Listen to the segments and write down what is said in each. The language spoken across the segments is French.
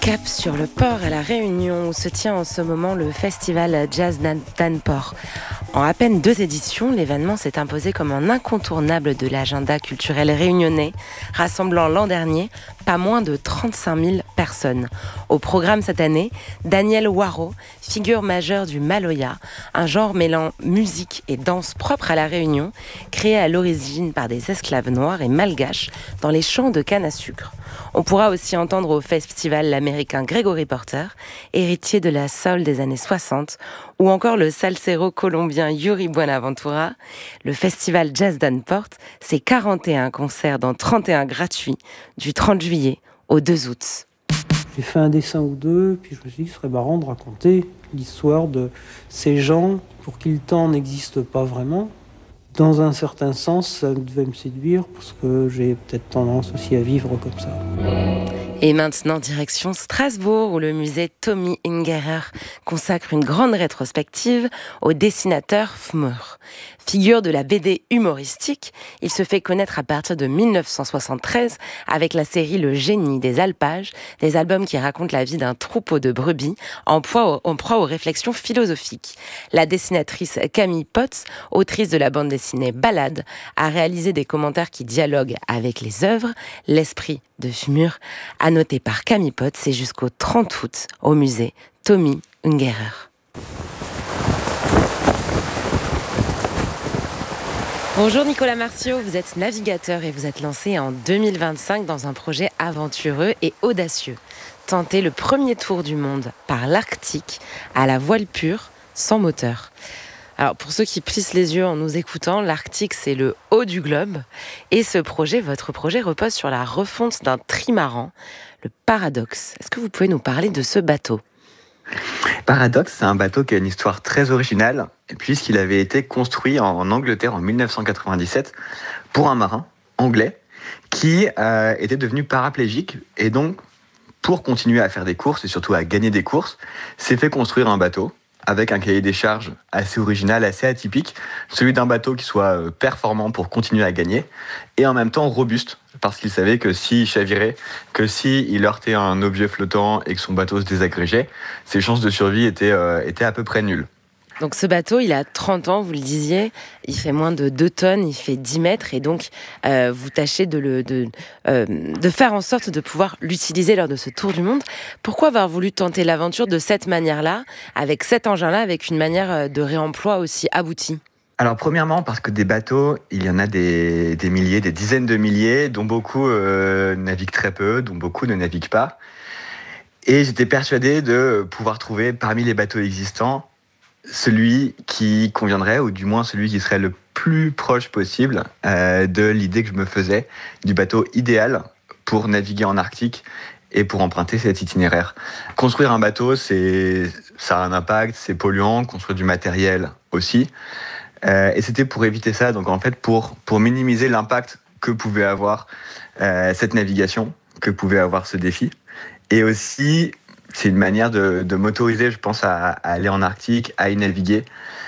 Cap sur le port à La Réunion où se tient en ce moment le festival Jazz d'Anport. En à peine 2 éditions, l'événement s'est imposé comme un incontournable de l'agenda culturel réunionnais, rassemblant l'an dernier pas moins de 35 000 personnes. Au programme cette année, Daniel Waro, figure majeure du Maloya, un genre mêlant musique et danse propre à La Réunion, créé à l'origine par des esclaves noirs et malgaches dans les champs de canne à sucre. On pourra aussi entendre au festival l'américain Gregory Porter, héritier de la soul des années 60, ou encore le salsero colombien Yuri Buenaventura. Le festival Jazz d'Anport, c'est 41 concerts dans 31 gratuits, du 30 juillet au 2 août. J'ai fait un dessin ou deux, puis je me suis dit que ce serait marrant de raconter l'histoire de ces gens pour qui le temps n'existe pas vraiment. Dans un certain sens, ça devait me séduire parce que j'ai peut-être tendance aussi à vivre comme ça. Et maintenant, direction Strasbourg, où le musée Tommy Ungerer consacre une grande rétrospective au dessinateur Fmur. Figure de la BD humoristique, il se fait connaître à partir de 1973 avec la série Le Génie des Alpages, des albums qui racontent la vie d'un troupeau de brebis en proie aux réflexions philosophiques. La dessinatrice Camille Potts, autrice de la bande dessinée Balade, a réalisé des commentaires qui dialoguent avec les œuvres. L'esprit de Fmur, annoté par Camille Potts, c'est jusqu'au 30 août au musée Tommy Ungerer. Bonjour Nicolas Martiaux, vous êtes navigateur et vous êtes lancé en 2025 dans un projet aventureux et audacieux. Tenter le premier tour du monde par l'Arctique à la voile pure, sans moteur. Alors pour ceux qui plissent les yeux en nous écoutant, l'Arctique c'est le haut du globe et votre projet repose sur la refonte d'un trimaran, le Paradox. Est-ce que vous pouvez nous parler de ce bateau ? Paradox, c'est un bateau qui a une histoire très originale, puisqu'il avait été construit en Angleterre en 1997 pour un marin anglais qui était devenu paraplégique et donc, pour continuer à faire des courses et surtout à gagner des courses, s'est fait construire un bateau avec un cahier des charges assez original, assez atypique, celui d'un bateau qui soit performant pour continuer à gagner et en même temps robuste, parce qu'il savait que s'il chavirait, que s'il heurtait un objet flottant et que son bateau se désagrégeait, ses chances de survie étaient à peu près nulles. Donc ce bateau, il a 30 ans, vous le disiez, il fait moins de 2 tonnes, il fait 10 mètres et donc vous tâchez de faire en sorte de pouvoir l'utiliser lors de ce tour du monde. Pourquoi avoir voulu tenter l'aventure de cette manière-là, avec cet engin-là, avec une manière de réemploi aussi aboutie ? Alors premièrement, parce que des bateaux, il y en a des milliers, des dizaines de milliers, dont beaucoup naviguent très peu, dont beaucoup ne naviguent pas. Et j'étais persuadé de pouvoir trouver parmi les bateaux existants celui qui conviendrait, ou du moins celui qui serait le plus proche possible de l'idée que je me faisais du bateau idéal pour naviguer en Arctique et pour emprunter cet itinéraire. Construire un bateau, ça a un impact, c'est polluant, construire du matériel aussi. Et c'était pour éviter ça, donc en fait pour minimiser l'impact que pouvait avoir cette navigation, que pouvait avoir ce défi. Et aussi, c'est une manière de m'autoriser, je pense, à aller en Arctique, à y naviguer,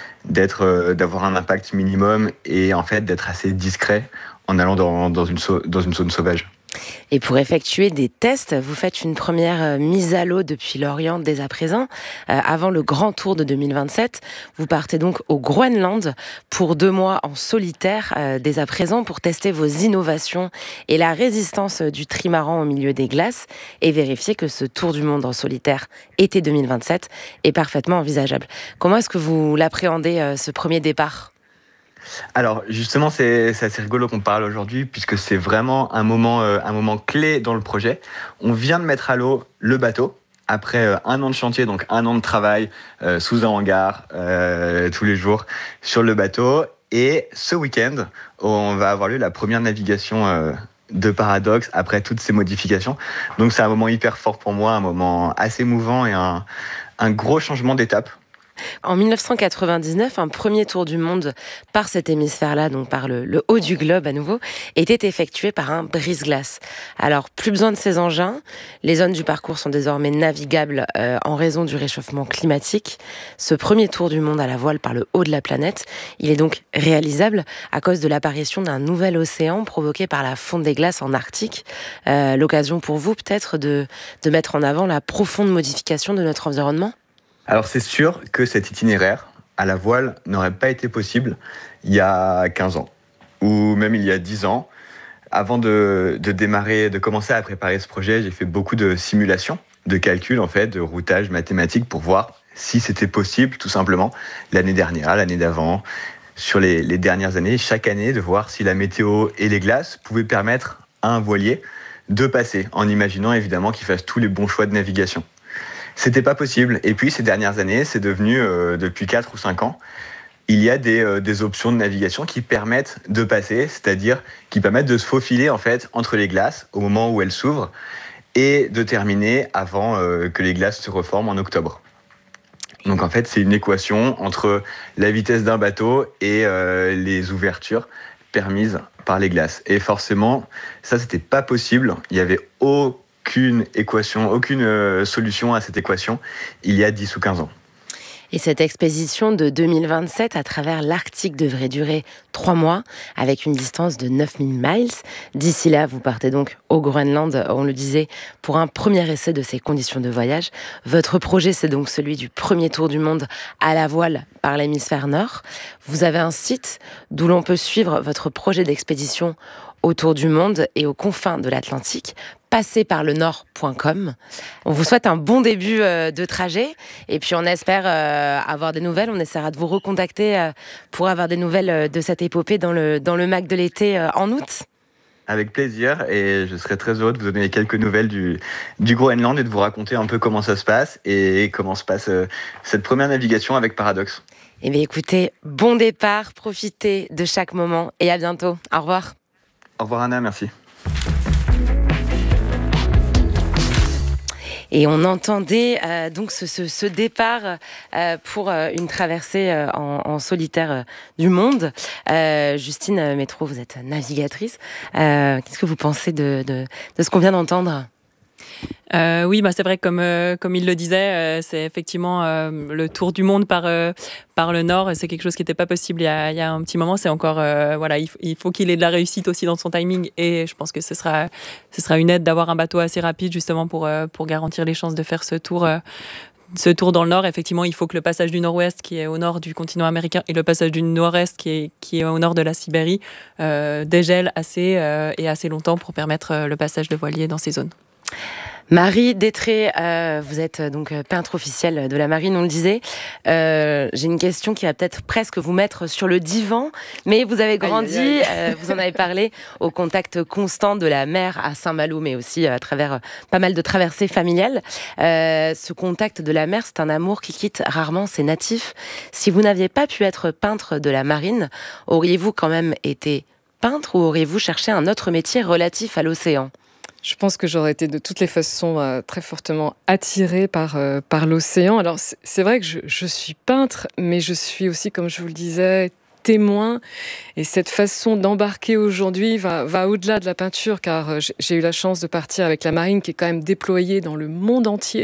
d'avoir un impact minimum et en fait d'être assez discret en allant dans une zone sauvage. Et pour effectuer des tests, vous faites une première mise à l'eau depuis l'Orient dès à présent. Avant le grand tour de 2027, vous partez donc au Groenland pour 2 mois en solitaire dès à présent pour tester vos innovations et la résistance du trimaran au milieu des glaces et vérifier que ce tour du monde en solitaire été 2027 est parfaitement envisageable. Comment est-ce que vous l'appréhendez ce premier départ ? Alors justement, c'est assez rigolo qu'on parle aujourd'hui puisque c'est vraiment un moment clé dans le projet. On vient de mettre à l'eau le bateau après 1 an de chantier, donc 1 an de travail sous un hangar tous les jours sur le bateau. Et ce week-end, on va avoir lieu la première navigation de Paradox après toutes ces modifications. Donc c'est un moment hyper fort pour moi, un moment assez mouvant et un gros changement d'étape. En 1999, un premier tour du monde par cet hémisphère-là, donc par le haut du globe à nouveau, était effectué par un brise-glace. Alors, plus besoin de ces engins. Les zones du parcours sont désormais navigables en raison du réchauffement climatique. Ce premier tour du monde à la voile par le haut de la planète, il est donc réalisable à cause de l'apparition d'un nouvel océan provoqué par la fonte des glaces en Arctique. L'occasion pour vous peut-être de mettre en avant la profonde modification de notre environnement ? Alors c'est sûr que cet itinéraire à la voile n'aurait pas été possible il y a 15 ans, ou même il y a 10 ans. Avant de commencer à préparer ce projet, j'ai fait beaucoup de simulations, de calculs en fait, de routage mathématique pour voir si c'était possible tout simplement l'année dernière, l'année d'avant, sur les dernières années, chaque année, de voir si la météo et les glaces pouvaient permettre à un voilier de passer, en imaginant évidemment qu'il fasse tous les bons choix de navigation. C'était pas possible. Et puis ces dernières années, c'est devenu, depuis 4 ou 5 ans, il y a des options de navigation qui permettent de passer, c'est-à-dire qui permettent de se faufiler en fait entre les glaces au moment où elles s'ouvrent et de terminer avant que les glaces se reforment en octobre. Donc en fait, c'est une équation entre la vitesse d'un bateau et les ouvertures permises par les glaces. Et forcément, ça, c'était pas possible. Il y avait aucune équation, aucune solution à cette équation il y a 10 ou 15 ans. Et cette expédition de 2027 à travers l'Arctique devrait durer 3 mois avec une distance de 9000 miles. D'ici là, vous partez donc au Groenland, on le disait, pour un premier essai de ces conditions de voyage. Votre projet, c'est donc celui du premier tour du monde à la voile par l'hémisphère nord. Vous avez un site d'où l'on peut suivre votre projet d'expédition autour du monde et aux confins de l'Atlantique, passerparlenord.com. On vous souhaite un bon début de trajet et puis on espère avoir des nouvelles. On essaiera de vous recontacter pour avoir des nouvelles de cette épopée dans le MAC de l'été en août. Avec plaisir, et je serai très heureux de vous donner quelques nouvelles du Groenland et de vous raconter un peu comment ça se passe et comment se passe cette première navigation avec Paradox. Eh bien écoutez, bon départ, profitez de chaque moment et à bientôt. Au revoir. Au revoir Anna, merci. Et on entendait donc ce départ pour une traversée en solitaire du monde. Justine Métro, vous êtes navigatrice. Qu'est-ce que vous pensez de ce qu'on vient d'entendre ? Oui, c'est vrai, comme il le disait, c'est effectivement le tour du monde par le nord. C'est quelque chose qui n'était pas possible il y a un petit moment. C'est encore il faut qu'il ait de la réussite aussi dans son timing, et je pense que ce sera une aide d'avoir un bateau assez rapide justement pour garantir les chances de faire ce tour dans le nord. Effectivement, il faut que le passage du nord-ouest, qui est au nord du continent américain, et le passage du nord-est, qui est au nord de la Sibérie, dégèle assez longtemps pour permettre le passage de voiliers dans ces zones. Marie Détré, vous êtes donc peintre officielle de la marine, on le disait. J'ai une question qui va peut-être presque vous mettre sur le divan, mais vous avez grandi, vous en avez parlé, au contact constant de la mer à Saint-Malo, mais aussi à travers pas mal de traversées familiales. Ce contact de la mer, c'est un amour qui quitte rarement ses natifs. Si vous n'aviez pas pu être peintre de la marine, auriez-vous quand même été peintre ou auriez-vous cherché un autre métier relatif à l'océan ? Je pense que j'aurais été de toutes les façons très fortement attirée par l'océan. Alors c'est vrai que je suis peintre, mais je suis aussi, comme je vous le disais, témoin. Et cette façon d'embarquer aujourd'hui va au-delà de la peinture, car j'ai eu la chance de partir avec la marine, qui est quand même déployée dans le monde entier,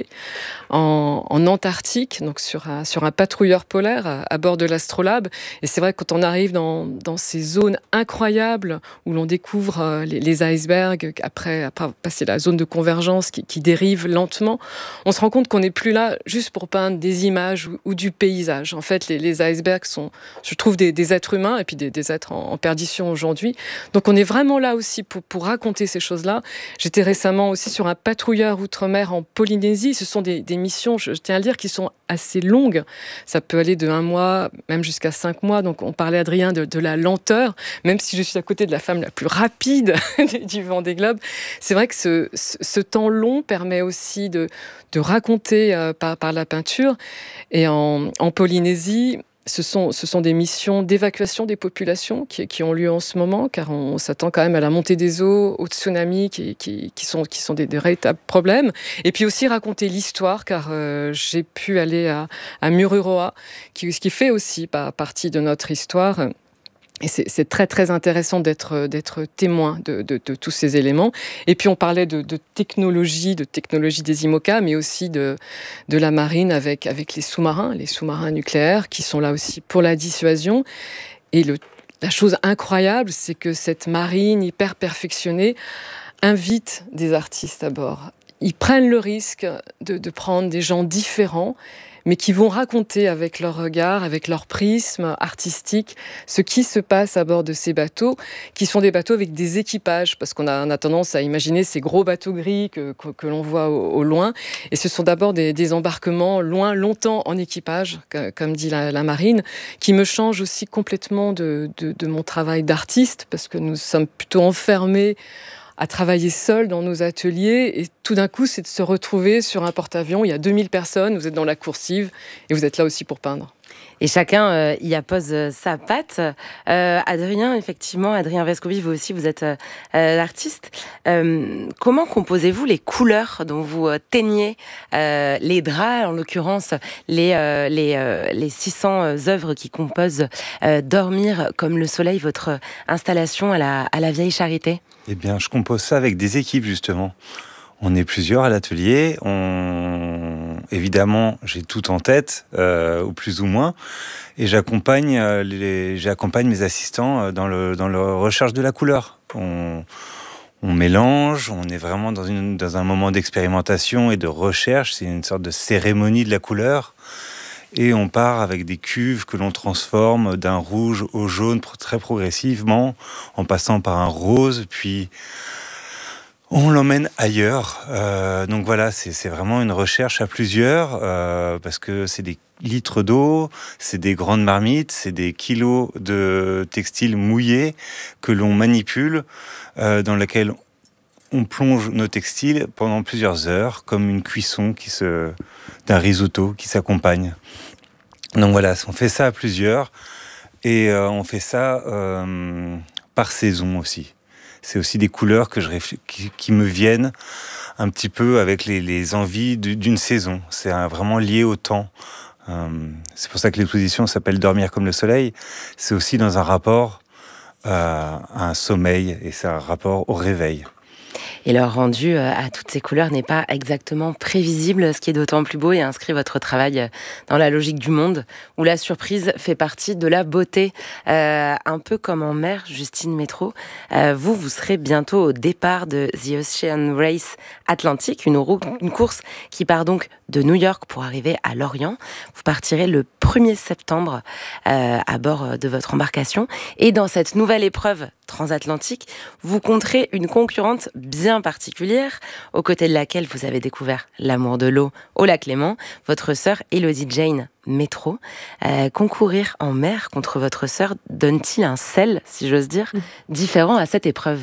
en Antarctique, donc sur un patrouilleur polaire à bord de l'Astrolabe. Et c'est vrai que quand on arrive dans ces zones incroyables où l'on découvre les icebergs, après passer la zone de convergence qui dérive lentement, on se rend compte qu'on n'est plus là juste pour peindre des images ou du paysage. En fait, les icebergs sont, je trouve, des êtres humains et puis des êtres en perdition aujourd'hui. Donc on est vraiment là aussi pour raconter ces choses-là. J'étais récemment aussi sur un patrouilleur outre-mer en Polynésie. Ce sont des missions, je tiens à le dire, qui sont assez longues. Ça peut aller de 1 mois, même jusqu'à 5 mois. Donc on parlait, Adrien, de la lenteur. Même si je suis à côté de la femme la plus rapide du Vendée Globe, c'est vrai que ce temps long permet aussi de raconter par la peinture. Et en Polynésie, Ce sont des missions d'évacuation des populations qui ont lieu en ce moment, car on s'attend quand même à la montée des eaux, aux tsunamis qui sont des véritables problèmes. Et puis aussi raconter l'histoire, car j'ai pu aller à Mururoa, qui fait aussi partie de notre histoire. Et c'est très très intéressant d'être témoin de tous ces éléments. Et puis on parlait de technologie des IMOCA, mais aussi de la marine avec les sous-marins nucléaires qui sont là aussi pour la dissuasion. Et la chose incroyable, c'est que cette marine hyper perfectionnée invite des artistes à bord. Ils prennent le risque de prendre des gens différents, mais qui vont raconter avec leur regard, avec leur prisme artistique, ce qui se passe à bord de ces bateaux, qui sont des bateaux avec des équipages, parce qu'on a tendance à imaginer ces gros bateaux gris que l'on voit au loin, et ce sont d'abord des embarquements longtemps en équipage, comme dit la marine, qui me changent aussi complètement de mon travail d'artiste, parce que nous sommes plutôt enfermés à travailler seul dans nos ateliers, et tout d'un coup, c'est de se retrouver sur un porte-avions, il y a 2000 personnes, vous êtes dans la coursive, et vous êtes là aussi pour peindre. Et chacun y appose sa patte. Adrien Vescovi, vous aussi, vous êtes l'artiste. Comment composez-vous les couleurs dont vous teignez les draps, en l'occurrence les 600 œuvres qui composent Dormir comme le soleil, votre installation à la Vieille Charité? Eh bien, je compose ça avec des équipes, justement. On est plusieurs à l'atelier. Évidemment, j'ai tout en tête, ou plus ou moins, et j'accompagne mes assistants dans la recherche de la couleur. On mélange, on est vraiment dans un moment d'expérimentation et de recherche. C'est une sorte de cérémonie de la couleur. Et on part avec des cuves que l'on transforme d'un rouge au jaune très progressivement, en passant par un rose, puis on l'emmène ailleurs. Donc voilà, c'est vraiment une recherche à plusieurs, parce que c'est des litres d'eau, c'est des grandes marmites, c'est des kilos de textiles mouillés que l'on manipule, dans lesquels on plonge nos textiles pendant plusieurs heures, comme une cuisson d'un risotto qui s'accompagne. Donc voilà, on fait ça à plusieurs, et on fait ça par saison aussi. C'est aussi des couleurs qui me viennent un petit peu avec les envies d'une saison. C'est vraiment lié au temps. C'est pour ça que l'exposition s'appelle Dormir comme le soleil. C'est aussi dans un rapport à un sommeil, et c'est un rapport au réveil. Et leur rendu à toutes ces couleurs n'est pas exactement prévisible, ce qui est d'autant plus beau et inscrit votre travail dans la logique du monde, où la surprise fait partie de la beauté. Un peu comme en mer, Justine Métro, vous serez bientôt au départ de The Ocean Race Atlantique, une course qui part donc de New York pour arriver à Lorient. Vous partirez le 1er septembre à bord de votre embarcation, et dans cette nouvelle épreuve transatlantique, vous compterez une concurrente bien particulière, aux côtés de laquelle vous avez découvert l'amour de l'eau au lac Léman, votre sœur Élodie Jane Métro. Concourir en mer contre votre sœur donne-t-il un sel, si j'ose dire, différent à cette épreuve ?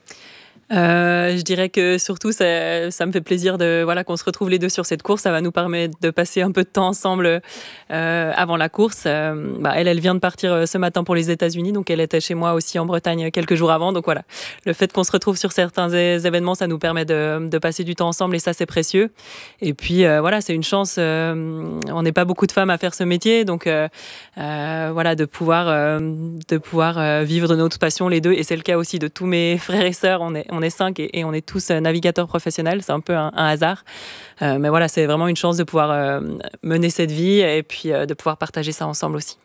Je dirais que surtout ça me fait plaisir qu'on se retrouve les deux sur cette course. Ça va nous permettre de passer un peu de temps ensemble avant la course. Elle vient de partir ce matin pour les États-Unis, donc elle était chez moi aussi en Bretagne quelques jours avant. Donc voilà, le fait qu'on se retrouve sur certains événements, ça nous permet de passer du temps ensemble, et ça c'est précieux. Et puis c'est une chance. On n'est pas beaucoup de femmes à faire ce métier, donc de pouvoir vivre de notre passion les deux. Et c'est le cas aussi de tous mes frères et sœurs. On est 5 et on est tous navigateurs professionnels. C'est un peu un hasard. Mais voilà, c'est vraiment une chance de pouvoir mener cette vie, et puis de pouvoir partager ça ensemble aussi.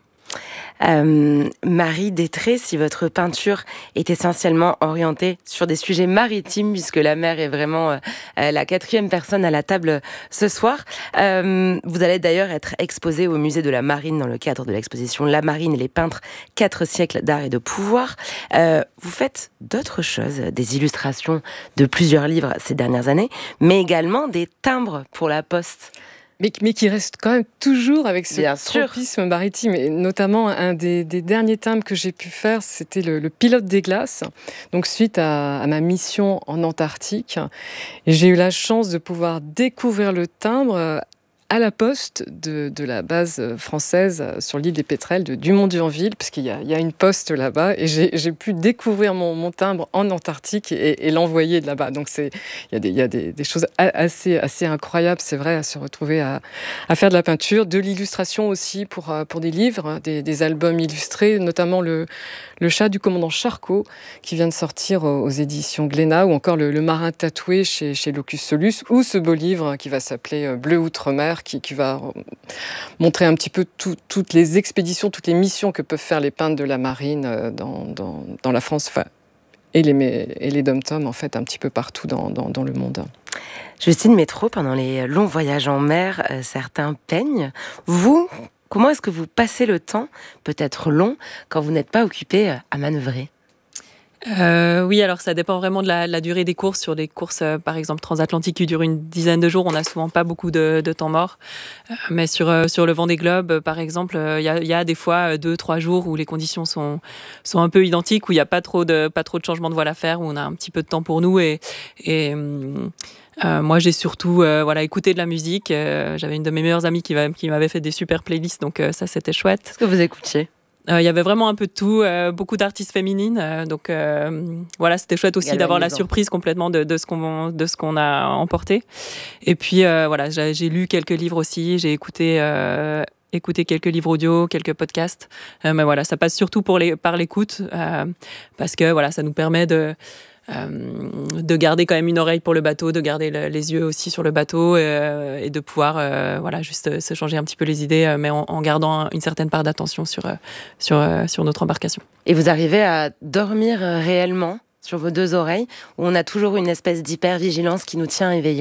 Marie Détré, si votre peinture est essentiellement orientée sur des sujets maritimes, puisque la mer est vraiment la 4e personne à la table ce soir, vous allez d'ailleurs être exposée au musée de la Marine dans le cadre de l'exposition La Marine et les peintres, 4 siècles d'art et de pouvoir. Vous faites d'autres choses, des illustrations de plusieurs livres ces dernières années, mais également des timbres pour la Poste. Mais qui reste quand même toujours avec ce tropisme maritime. Et notamment, un des derniers timbres que j'ai pu faire, c'était le pilote des glaces. Donc, suite à ma mission en Antarctique. Et j'ai eu la chance de pouvoir découvrir le timbre à la poste de la base française sur l'île des Pétrels de Dumont-d'Urville, parce qu'il y a une poste là-bas, et j'ai pu découvrir mon timbre en Antarctique et l'envoyer de là-bas. Donc il y a des choses assez incroyables, c'est vrai, à se retrouver à faire de la peinture, de l'illustration aussi pour des livres, des albums illustrés, notamment le chat du commandant Charcot, qui vient de sortir aux éditions Glénat, ou encore le marin tatoué chez Locus Solus, ou ce beau livre qui va s'appeler Bleu Outre-mer, qui va montrer un petit peu toutes les expéditions, toutes les missions que peuvent faire les peintres de la marine dans la France, et les dom-toms, en fait, un petit peu partout dans le monde. Justine Métraud, pendant les longs voyages en mer, certains peignent. Vous, comment est-ce que vous passez le temps, peut-être long, quand vous n'êtes pas occupé à manœuvrer ? Oui, alors ça dépend vraiment de la durée des courses. Sur des courses, par exemple, transatlantiques qui durent une dizaine de jours, on n'a souvent pas beaucoup de temps mort. Mais sur le Vendée Globe, par exemple, il y a des fois 2-3 jours où les conditions sont un peu identiques, où il n'y a pas trop de changements de voile à faire, où on a un petit peu de temps pour nous. Moi, j'ai surtout écouté de la musique. J'avais une de mes meilleures amies qui m'avait fait des super playlists, donc ça, c'était chouette. Qu'est-ce que vous écoutiez ? Il y avait vraiment un peu de tout, beaucoup d'artistes féminines, donc c'était chouette aussi d'avoir la surprise complètement de ce qu'on a emporté. Et puis j'ai lu quelques livres aussi, j'ai écouté quelques livres audio, quelques podcasts, mais voilà, ça passe surtout par l'écoute, parce que ça nous permet de garder quand même une oreille pour le bateau, de garder les yeux aussi sur le bateau, et de pouvoir juste se changer un petit peu les idées, mais en gardant une certaine part d'attention sur notre embarcation. Et vous arrivez à dormir réellement sur vos 2 oreilles, ou on a toujours une espèce d'hyper-vigilance qui nous tient éveillés ?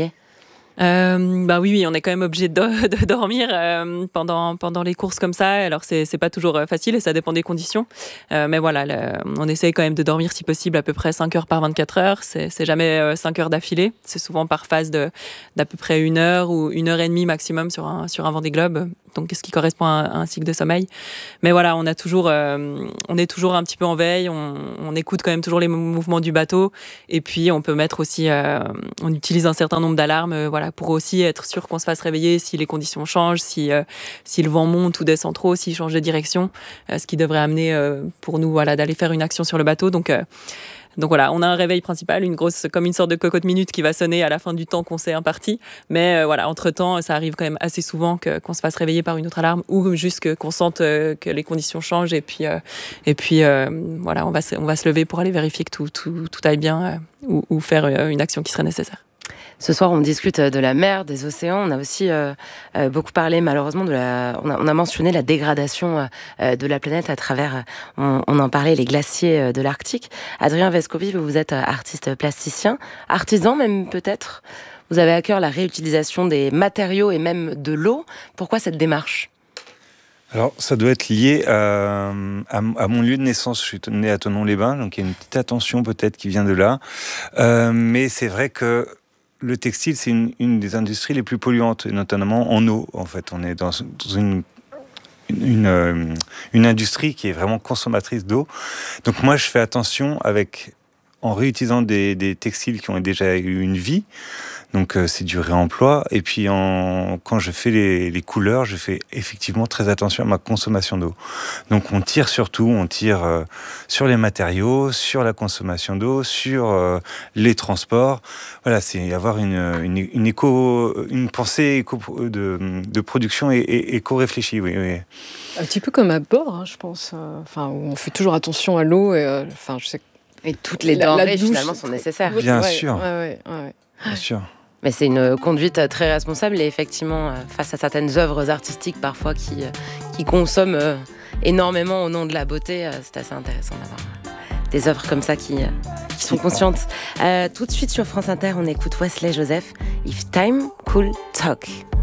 Oui, on est quand même obligé de dormir pendant les courses comme ça. Alors c'est pas toujours facile et ça dépend des conditions. Mais voilà, on essaye quand même de dormir si possible à peu près 5 heures par 24 heures. C'est jamais 5 heures d'affilée. C'est souvent par phase d'à peu près 1 heure ou 1 heure et demie maximum sur un Vendée Globe. Donc ce qui correspond à un cycle de sommeil. Mais voilà, on est toujours un petit peu en veille. On écoute quand même toujours les mouvements du bateau. Et puis on peut mettre aussi, on utilise un certain nombre d'alarmes, pour aussi être sûr qu'on se fasse réveiller si les conditions changent, si le vent monte ou descend trop, s'il change de direction, ce qui devrait amener pour nous d'aller faire une action sur le bateau. Donc voilà, on a un réveil principal, comme une sorte de cocotte minute qui va sonner à la fin du temps qu'on s'est imparti. Mais entre-temps, ça arrive quand même assez souvent qu'on se fasse réveiller par une autre alarme, ou juste qu'on sente que les conditions changent, et puis on va se lever pour aller vérifier que tout aille bien, ou faire une action qui serait nécessaire. Ce soir, on discute de la mer, des océans. On a aussi beaucoup parlé, malheureusement, on a mentionné la dégradation de la planète à travers, on en parlait, les glaciers de l'Arctique. Adrien Vescovi, vous êtes artiste plasticien, artisan même peut-être. Vous avez à cœur la réutilisation des matériaux et même de l'eau. Pourquoi cette démarche ? Alors, ça doit être lié à mon lieu de naissance. Je suis né à Thonon-les-Bains, donc il y a une petite attention peut-être qui vient de là. Mais c'est vrai que le textile, c'est une des industries les plus polluantes, et notamment en eau. En fait, on est dans une industrie qui est vraiment consommatrice d'eau. Donc moi, je fais attention en réutilisant des textiles qui ont déjà eu une vie. Donc c'est du réemploi. Et puis quand je fais les couleurs, je fais effectivement très attention à ma consommation d'eau. Donc on tire sur les matériaux, sur la consommation d'eau, sur les transports. Voilà, c'est avoir une pensée de production éco-réfléchie. Oui. Un petit peu comme à bord, je pense. Où on fait toujours attention à l'eau. Je sais. Et toutes les denrées finalement sont nécessaires. Bien sûr. Bien sûr. Mais c'est une conduite très responsable, et effectivement, face à certaines œuvres artistiques parfois qui consomment énormément au nom de la beauté, c'est assez intéressant d'avoir des œuvres comme ça qui sont conscientes. Tout de suite sur France Inter, on écoute Wesley Joseph, If Time Could Talk.